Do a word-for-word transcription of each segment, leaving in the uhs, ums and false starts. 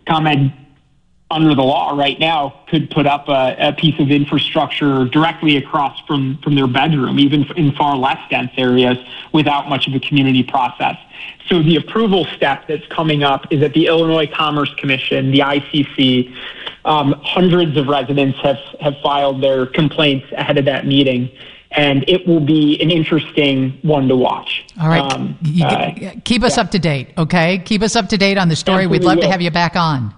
ComEd, under the law right now, could put up a, a piece of infrastructure directly across from, from their bedroom, even in far less dense areas, without much of a community process. So the approval step that's coming up is at the Illinois Commerce Commission, the I C C. Um, hundreds of residents have, have filed their complaints ahead of that meeting, and it will be an interesting one to watch. All right. Um, you, uh, keep us yeah. up to date, okay? Keep us up to date on the story. Absolutely We'd love will. to have you back on.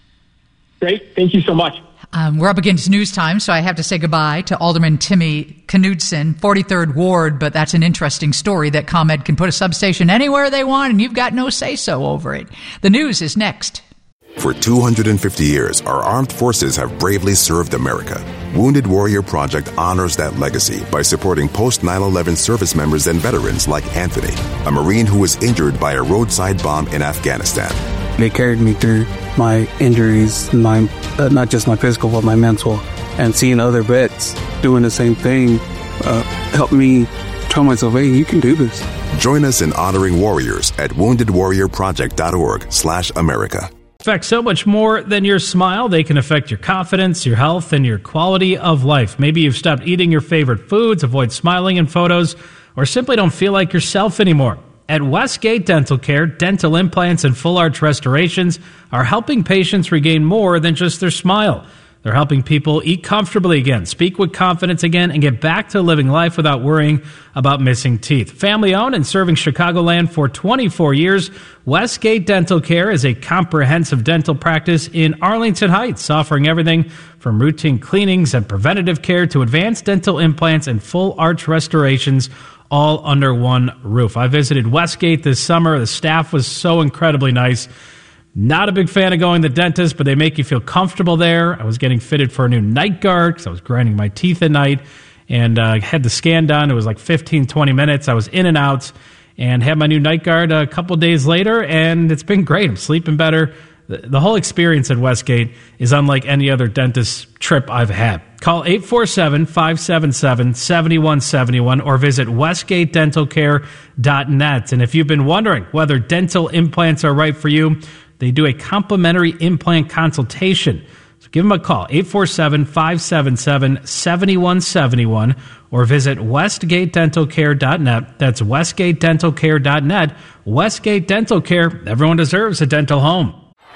Great. Thank you so much. Um, we're up against news time, so I have to say goodbye to Alderman Timmy Knudsen, forty-third Ward, but that's an interesting story that ComEd can put a substation anywhere they want, and you've got no say-so over it. The news is next. For two hundred fifty years, our armed forces have bravely served America. Wounded Warrior Project honors that legacy by supporting post nine eleven service members and veterans like Anthony, a Marine who was injured by a roadside bomb in Afghanistan. They carried me through my injuries, my uh, not just my physical, but my mental. And seeing other vets doing the same thing uh, helped me tell myself, hey, you can do this. Join us in honoring warriors at wounded warrior project dot org slash America. Affect so much more than your smile. They can affect your confidence, your health, and your quality of life. Maybe you've stopped eating your favorite foods, avoid smiling in photos, or simply don't feel like yourself anymore. At Westgate Dental Care, dental implants and full arch restorations are helping patients regain more than just their smile. They're helping people eat comfortably again, speak with confidence again, and get back to living life without worrying about missing teeth. Family owned and serving Chicagoland for twenty-four years, Westgate Dental Care is a comprehensive dental practice in Arlington Heights, offering everything from routine cleanings and preventative care to advanced dental implants and full arch restorations, all under one roof. I visited Westgate this summer. The staff was so incredibly nice. Not a big fan of going to the dentist, but they make you feel comfortable there. I was getting fitted for a new night guard because I was grinding my teeth at night, and uh, had the scan done. It was like fifteen, twenty minutes. I was in and out and had my new night guard a couple days later, and it's been great. I'm sleeping better. The, the whole experience at Westgate is unlike any other dentist trip I've had. Call eight four seven, five seven seven, seven one seven one or visit westgate dental care dot net. And if you've been wondering whether dental implants are right for you, they do a complimentary implant consultation. So give them a call, eight four seven, five seven seven, seven one seven one, or visit westgate dental care dot net. That's westgate dental care dot net. Westgate Dental Care. Everyone deserves a dental home.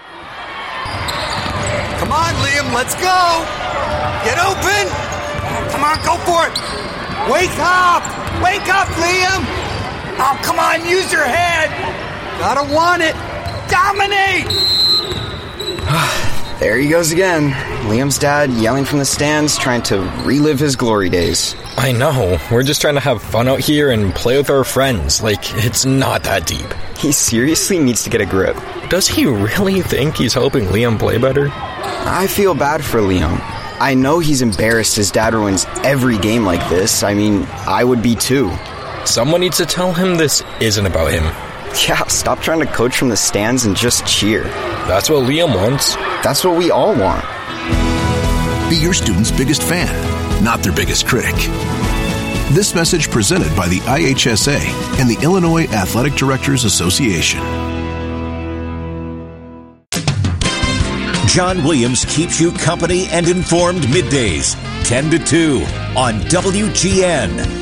Come on, Liam, let's go. Get open. Come on, go for it. Wake up. Wake up, Liam. Oh, come on, use your head. Gotta want it. Dominate! There he goes again. Liam's dad yelling from the stands, trying to relive his glory days. I know. We're just trying to have fun out here and play with our friends. Like, it's not that deep. He seriously needs to get a grip. Does he really think he's helping Liam play better? I feel bad for Liam. I know he's embarrassed his dad ruins every game like this. I mean, I would be too. Someone needs to tell him this isn't about him. Yeah, stop trying to coach from the stands and just cheer. That's what Liam wants. That's what we all want. Be your student's biggest fan, not their biggest critic. This message presented by the I H S A and the Illinois Athletic Directors Association. John Williams keeps you company and informed middays, ten to two on W G N.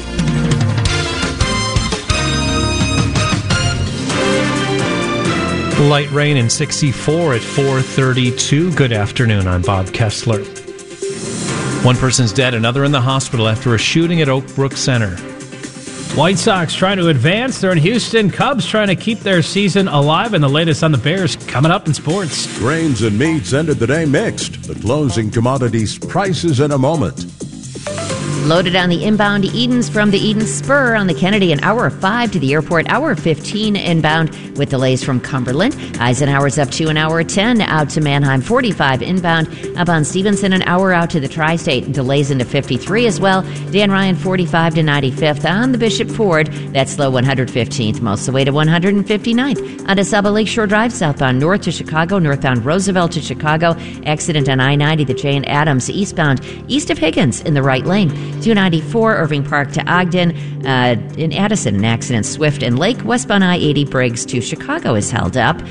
Light rain in sixty-four at four thirty-two. Good afternoon, I'm Bob Kessler. One person's dead, another in the hospital after a shooting at Oak Brook Center. White Sox trying to advance. They're in Houston. Cubs trying to keep their season alive. And the latest on the Bears coming up in sports. Grains and meats ended the day mixed. The closing commodities prices in a moment. Loaded on the inbound Edens from the Eden Spur on the Kennedy, an hour five to the airport, hour fifteen inbound with delays from Cumberland. Eisenhower's up to an hour ten out to Mannheim, forty-five inbound. Up on Stevenson, an hour out to the Tri-State, delays into fifty-three as well. Dan Ryan, forty-five to ninety-fifth on the Bishop Ford. That's slow one hundred fifteenth, most of the way to one hundred fifty-ninth. On DeSaba Lakeshore Drive, southbound north to Chicago, northbound Roosevelt to Chicago. Accident on I ninety, the Jane Addams eastbound, east of Higgins in the right lane. two ninety-four Irving Park to Ogden. Uh, in Addison, an accident, Swift and Lake. Westbound I eighty Briggs to Chicago is held up.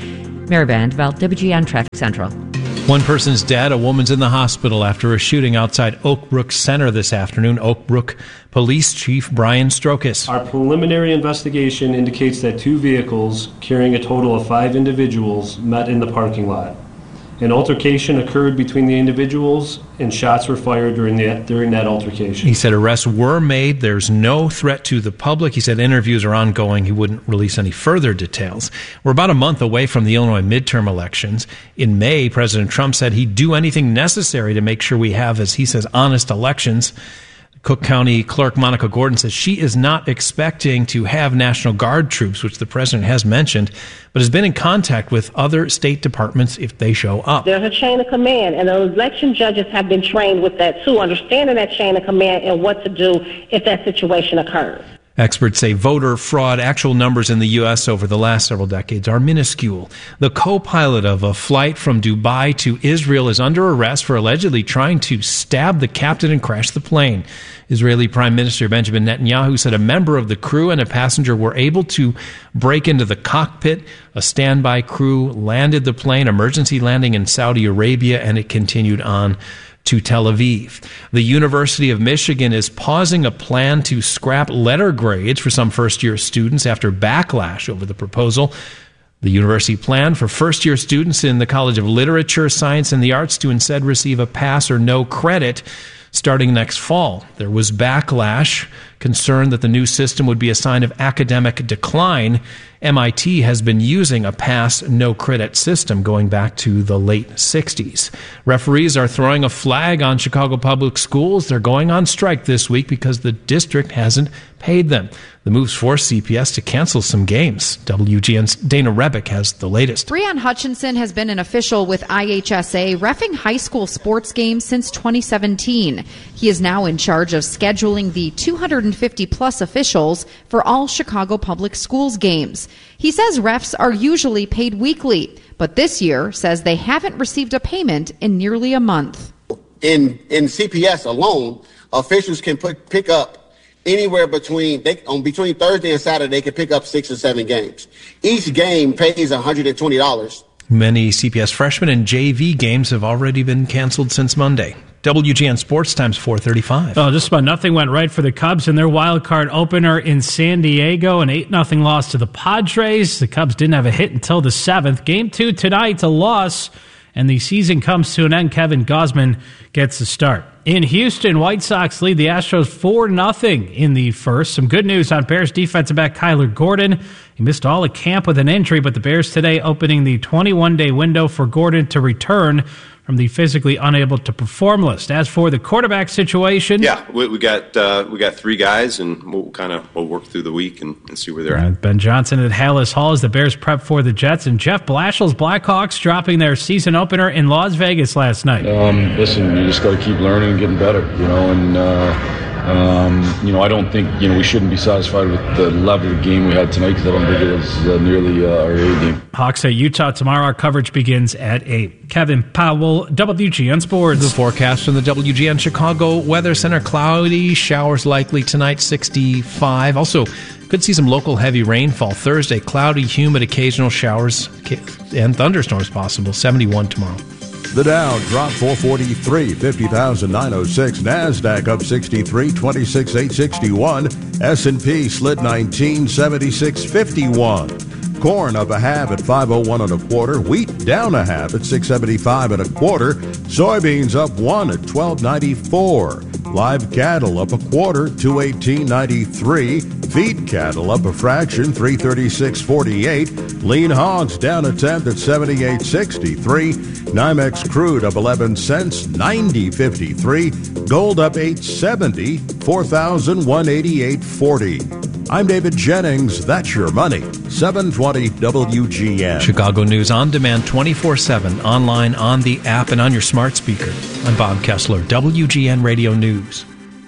Mary Vanderveld, W G N Traffic Central. One person's dead, a woman's in the hospital after a shooting outside Oak Brook Center this afternoon. Oak Brook Police Chief Brian Strokis. Our preliminary investigation indicates that two vehicles carrying a total of five individuals met in the parking lot. An altercation occurred between the individuals, and shots were fired during the, during that altercation. He said arrests were made. There's no threat to the public. He said interviews are ongoing. He wouldn't release any further details. We're about a month away from the Illinois midterm elections. In May, President Trump said he'd do anything necessary to make sure we have, as he says, honest elections. Cook County Clerk Monica Gordon says she is not expecting to have National Guard troops, which the president has mentioned, but has been in contact with other state departments if they show up. There's a chain of command, and the election judges have been trained with that too, understanding that chain of command and what to do if that situation occurs. Experts say voter fraud actual numbers in the U S over the last several decades are minuscule. The co-pilot of a flight from Dubai to Israel is under arrest for allegedly trying to stab the captain and crash the plane. Israeli Prime Minister Benjamin Netanyahu said a member of the crew and a passenger were able to break into the cockpit. A standby crew landed the plane, emergency landing in Saudi Arabia, and it continued on to Tel Aviv. The University of Michigan is pausing a plan to scrap letter grades for some first-year students after backlash over the proposal. The university planned for first-year students in the College of Literature, Science, and the Arts to instead receive a pass or no credit starting next fall. There was backlash, concern that the new system would be a sign of academic decline. M I T has been using a pass, no credit system going back to the late sixties. Referees are throwing a flag on Chicago public schools. They're going on strike this week because the district hasn't paid them. The moves forced C P S to cancel some games. W G N's Dana Rebick has the latest. Breon Hutchinson has been an official with I H S A, reffing high school sports games since twenty seventeen. He is now in charge of scheduling the two hundred fifty plus officials for all Chicago public schools games. He says refs are usually paid weekly, but this year says they haven't received a payment in nearly a month. In in C P S alone, officials can put, pick up anywhere between they on between Thursday and Saturday. They can pick up six or seven games. Each game pays one hundred twenty dollars. Many C P S freshmen and J V games have already been canceled since Monday. W G N Sports Times four thirty-five. Oh, just about nothing went right for the Cubs in their wild card opener in San Diego. An eight nothing loss to the Padres. The Cubs didn't have a hit until the seventh. Game two tonight, a loss, and the season comes to an end. Kevin Gausman gets the start. In Houston, White Sox lead the Astros four nothing in the first. Some good news on Bears defensive back Kyler Gordon. He missed all of camp with an injury, but the Bears today opening the twenty-one day window for Gordon to return from the physically unable to perform list. As for the quarterback situation, yeah, we, we got uh, we got three guys, and we'll kind of we'll work through the week and, and see where they're at. Ben Johnson at Hallis Hall as the Bears prep for the Jets, and Jeff Blashill's Blackhawks dropping their season opener in Las Vegas last night. Um, listen, you just got to keep learning and getting better, you know, and. Uh, Um, you know, I don't think, you know, we shouldn't be satisfied with the level of game we had tonight because I don't think it was uh, nearly uh, our A game. Hawks at Utah tomorrow. Our coverage begins at eight. Kevin Powell, W G N Sports. The forecast from the W G N Chicago Weather Center. Cloudy, showers likely tonight, sixty-five. Also, could see some local heavy rainfall Thursday. Cloudy, humid, occasional showers and thunderstorms possible, seventy-one tomorrow. The Dow dropped four forty-three, fifty thousand nine hundred six. NASDAQ up sixty-three, twenty-six thousand eight hundred sixty-one. S and P slid nineteen, seventy-six fifty-one. Corn up a half at five oh one and a quarter. Wheat down a half at six seventy-five and a quarter. Soybeans up one at twelve ninety-four. Live cattle up a quarter, two eighteen ninety-three. Feed cattle up a fraction, three thirty-six forty-eight. Lean hogs down a tenth at seventy-eight sixty-three. NYMEX crude up eleven cents, ninety fifty-three. Gold up eight seventy, four thousand one hundred eighty-eight forty. I'm David Jennings. That's your money. seven twenty W G N. Chicago News on demand twenty-four seven, online, on the app, and on your smart speaker. I'm Bob Kessler, W G N Radio News.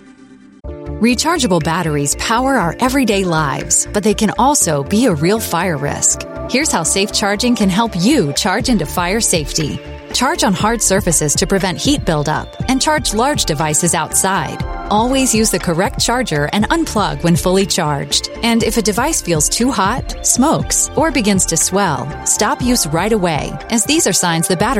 Rechargeable batteries power our everyday lives, but they can also be a real fire risk. Here's how safe charging can help you charge into fire safety. Charge on hard surfaces to prevent heat buildup, and charge large devices outside. Always use the correct charger and unplug when fully charged. And if a device feels too hot, smokes, or begins to swell, stop use right away, as these are signs the battery